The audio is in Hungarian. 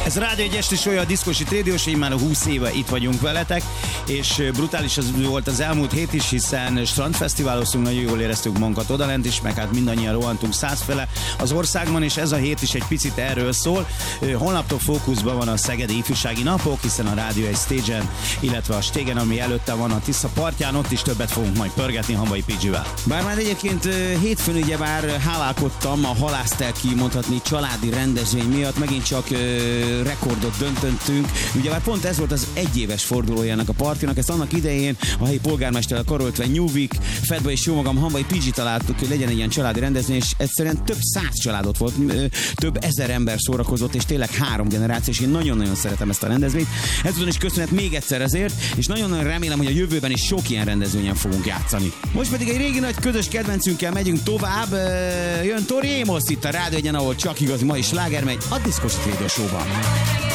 Ez Rádió egy esti sója, a Diszkosi Trédiós, én már 20 éve itt vagyunk veletek, és brutális az volt az elmúlt hét is, hiszen strandfesztiváloztunk, nagyon jól éreztük magunkat odalent is, meg hát mindannyian rohantunk 100 fele az országban, és ez a hét is egy picit erről szól. Holnaptól fókuszban van a Szegedi Ifjúsági Napok, hiszen a Rádió egy stage-en, illetve a Stégen, ami előtte van a Tisza partján, ott is többet fogunk majd pörgetni Hamvai Pizsivel. Bár már egyébként hétfőn ugyebár hálálkodtam a halásztel kimondhatni családi rendezvény miatt, megint csak rekordot döntöttünk. Ugyebár pont ez volt az egyéves fordulójának a partinak, ezt annak idején a helyi polgármesterrel karoltva Nyúvik, Fedva és jó magam Hamvai Pizsi találtuk, hogy legyen egy ilyen családi rendezvény, és egyszerűen több 100 családot volt, több ezer ember szórakozott, és tényleg 3 generáció, és én nagyon-nagyon szeretem ezt a rendezvényt. Ezután is köszönet még egyszer ezért, és nagyon-nagyon remélem, hogy a jövőben is sok ilyen rendezvényen fogunk játszani. Most pedig egy régi nagy közös kedvencünkkel megyünk tovább. Jön Tori Amos itt a Rádió egyen, ahol csak igazi mai sláger megy, a Diszkosi Trédiós Showban.